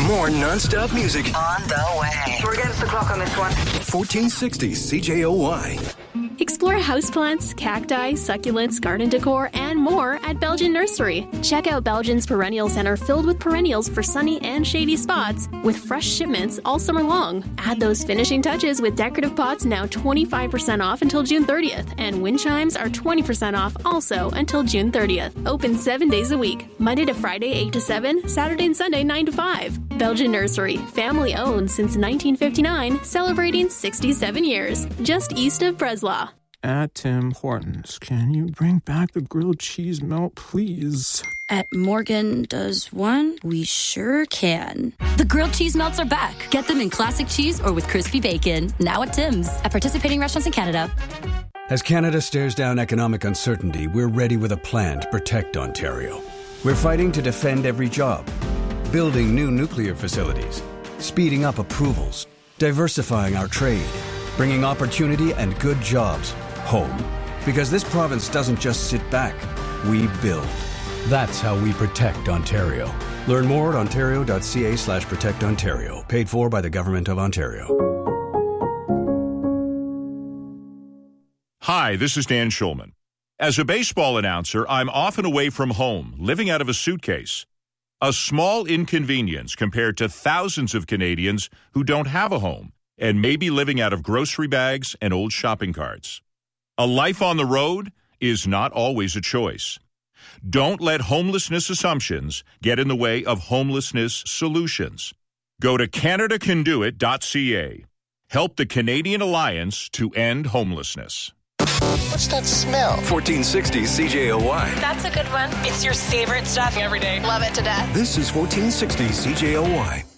More non-stop music on the way. We're against the clock on this one. 1460 CJOY. Explore houseplants, cacti, succulents, garden decor, and more at Belgian Nursery. Check out Belgian's Perennial Center filled with perennials for sunny and shady spots with fresh shipments all summer long. Add those finishing touches with decorative pots now 25% off until June 30th, and wind chimes are 20% off also until June 30th. Open 7 days a week, Monday to Friday 8 to 7, Saturday and Sunday 9 to 5. Belgian Nursery, family owned since 1959, celebrating 67 years, just east of Breslau. At Tim Hortons, can you bring back the grilled cheese melt, please? At Morgan Does One? We sure can. The grilled cheese melts are back. Get them in classic cheese or with crispy bacon. Now at Tim's. At participating restaurants in Canada. As Canada stares down economic uncertainty, we're ready with a plan to protect Ontario. We're fighting to defend every job, building new nuclear facilities, speeding up approvals, diversifying our trade, bringing opportunity and good jobs home. Because this province doesn't just sit back, we build. That's how we protect Ontario. Learn more at ontario.ca/protectontario. Paid for by the Government of Ontario. Hi, this is Dan Schulman. As a baseball announcer, I'm often away from home, living out of a suitcase. A small inconvenience compared to thousands of Canadians who don't have a home and may be living out of grocery bags and old shopping carts. A life on the road is not always a choice. Don't let homelessness assumptions get in the way of homelessness solutions. Go to CanadaCanDoIt.ca. Help the Canadian Alliance to end homelessness. What's that smell? 1460 CJOY. That's a good one. It's your favorite stuff every day. Love it to death. This is 1460 CJOY.